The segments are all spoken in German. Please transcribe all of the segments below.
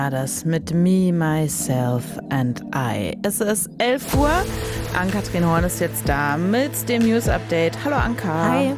Das mit Me, Myself and I. Es ist 11 Uhr. Ann-Kathrin Horn ist jetzt da mit dem News-Update. Hallo Anka. Hi.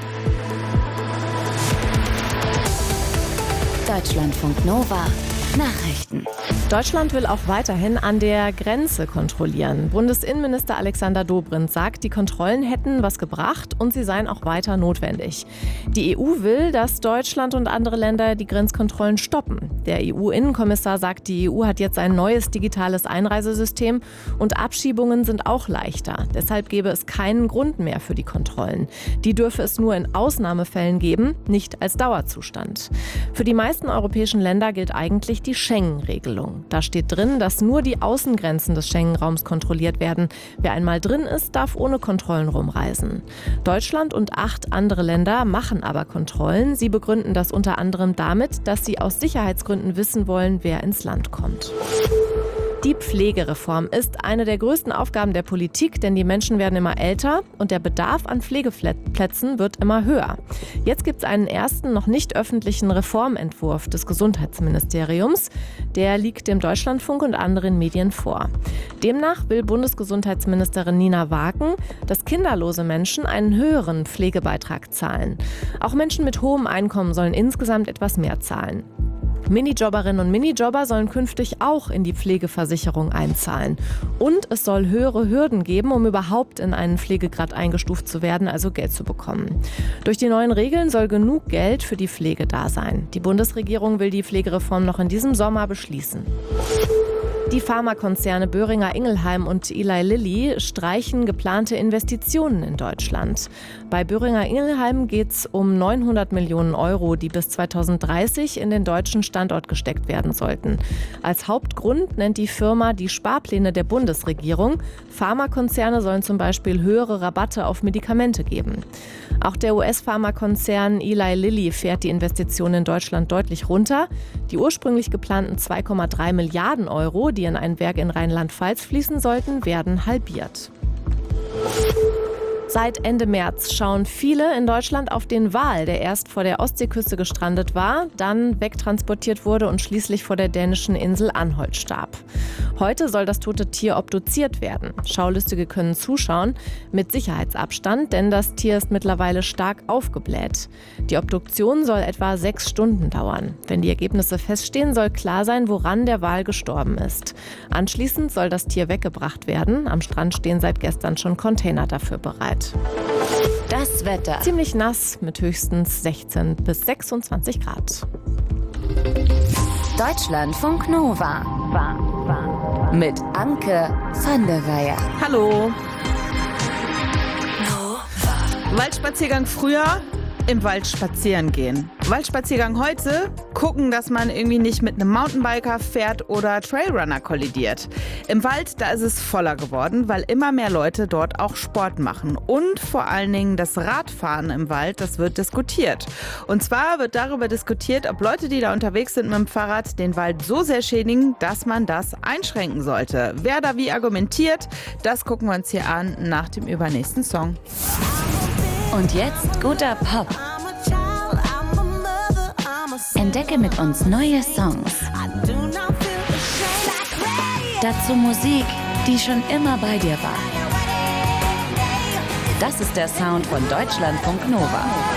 Deutschlandfunk Nova. Nachrichten. Deutschland will auch weiterhin an der Grenze kontrollieren. Bundesinnenminister Alexander Dobrindt sagt, die Kontrollen hätten was gebracht und sie seien auch weiter notwendig. Die EU will, dass Deutschland und andere Länder die Grenzkontrollen stoppen. Der EU-Innenkommissar sagt, die EU hat jetzt ein neues digitales Einreisesystem und Abschiebungen sind auch leichter. Deshalb gäbe es keinen Grund mehr für die Kontrollen. Die dürfe es nur in Ausnahmefällen geben, nicht als Dauerzustand. Für die meisten europäischen Länder gilt eigentlich die Schengen-Regelung. Da steht drin, dass nur die Außengrenzen des Schengen-Raums kontrolliert werden. Wer einmal drin ist, darf ohne Kontrollen rumreisen. Deutschland und 8 andere Länder machen aber Kontrollen. Sie begründen das unter anderem damit, dass sie aus Sicherheitsgründen wissen wollen, wer ins Land kommt. Die Pflegereform ist eine der größten Aufgaben der Politik, denn die Menschen werden immer älter und der Bedarf an Pflegeplätzen wird immer höher. Jetzt gibt es einen ersten, noch nicht öffentlichen Reformentwurf des Gesundheitsministeriums. Der liegt dem Deutschlandfunk und anderen Medien vor. Demnach will Bundesgesundheitsministerin Nina Waken, dass kinderlose Menschen einen höheren Pflegebeitrag zahlen. Auch Menschen mit hohem Einkommen sollen insgesamt etwas mehr zahlen. Minijobberinnen und Minijobber sollen künftig auch in die Pflegeversicherung einzahlen. Und es soll höhere Hürden geben, um überhaupt in einen Pflegegrad eingestuft zu werden, also Geld zu bekommen. Durch die neuen Regeln soll genug Geld für die Pflege da sein. Die Bundesregierung will die Pflegereform noch in diesem Sommer beschließen. Die Pharmakonzerne Boehringer Ingelheim und Eli Lilly streichen geplante Investitionen in Deutschland. Bei Boehringer Ingelheim geht es um 900 Millionen Euro, die bis 2030 in den deutschen Standort gesteckt werden sollten. Als Hauptgrund nennt die Firma die Sparpläne der Bundesregierung. Pharmakonzerne sollen zum Beispiel höhere Rabatte auf Medikamente geben. Auch der US-Pharmakonzern Eli Lilly fährt die Investitionen in Deutschland deutlich runter. Die ursprünglich geplanten 2,3 Milliarden Euro, die in ein Werk in Rheinland-Pfalz fließen sollten, werden halbiert. Seit Ende März schauen viele in Deutschland auf den Wal, der erst vor der Ostseeküste gestrandet war, dann wegtransportiert wurde und schließlich vor der dänischen Insel Anholt starb. Heute soll das tote Tier obduziert werden. Schaulustige können zuschauen, mit Sicherheitsabstand, denn das Tier ist mittlerweile stark aufgebläht. Die Obduktion soll etwa 6 Stunden dauern. Wenn die Ergebnisse feststehen, soll klar sein, woran der Wal gestorben ist. Anschließend soll das Tier weggebracht werden. Am Strand stehen seit gestern schon Container dafür bereit. Das Wetter. Ziemlich nass mit höchstens 16 bis 26 Grad. Deutschlandfunk Nova. Mit Anke van der Weyer. Hallo. Waldspaziergang früher, im Wald spazieren gehen. Waldspaziergang heute, gucken, dass man irgendwie nicht mit einem Mountainbiker fährt oder Trailrunner kollidiert. Im Wald, da ist es voller geworden, weil immer mehr Leute dort auch Sport machen. Und vor allen Dingen das Radfahren im Wald, das wird diskutiert. Und zwar wird darüber diskutiert, ob Leute, die da unterwegs sind mit dem Fahrrad, den Wald so sehr schädigen, dass man das einschränken sollte. Wer da wie argumentiert, das gucken wir uns hier an nach dem übernächsten Song. Und jetzt guter Pop. Entdecke mit uns neue Songs. Dazu Musik, die schon immer bei dir war. Das ist der Sound von Deutschlandfunk Nova.